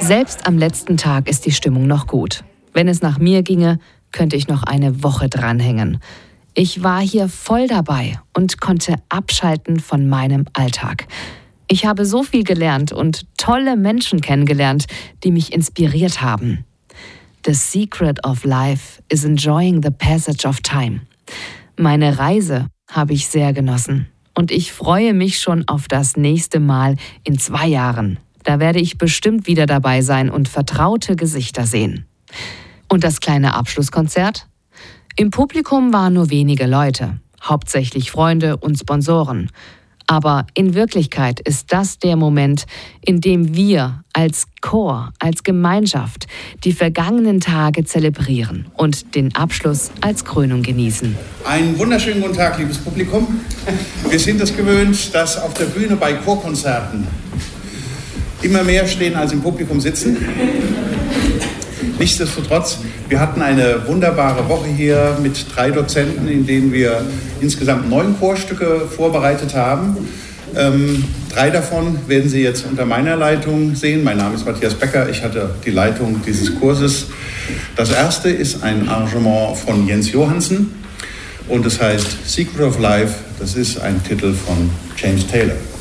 Selbst am letzten Tag ist die Stimmung noch gut. Wenn es nach mir ginge, könnte ich noch eine Woche dranhängen. Ich war hier voll dabei und konnte abschalten von meinem Alltag. Ich habe so viel gelernt und tolle Menschen kennengelernt, die mich inspiriert haben. The secret of life is enjoying the passage of time. Meine Reise habe ich sehr genossen und ich freue mich schon auf das nächste Mal in 2 Jahren. Da werde ich bestimmt wieder dabei sein und vertraute Gesichter sehen. Und das kleine Abschlusskonzert? Im Publikum waren nur wenige Leute, hauptsächlich Freunde und Sponsoren. Aber in Wirklichkeit ist das der Moment, in dem wir als Chor, als Gemeinschaft die vergangenen Tage zelebrieren und den Abschluss als Krönung genießen. Einen wunderschönen guten Tag, liebes Publikum. Wir sind es gewöhnt, dass auf der Bühne bei Chorkonzerten immer mehr stehen als im Publikum sitzen. Nichtsdestotrotz, wir hatten eine wunderbare Woche hier mit 3 Dozenten, in denen wir insgesamt 9 Chorstücke vorbereitet haben. 3 davon werden Sie jetzt unter meiner Leitung sehen. Mein Name ist Matthias Becker, ich hatte die Leitung dieses Kurses. Das erste ist ein Arrangement von Jens Johansen und es heißt Secret of Life. Das ist ein Titel von James Taylor.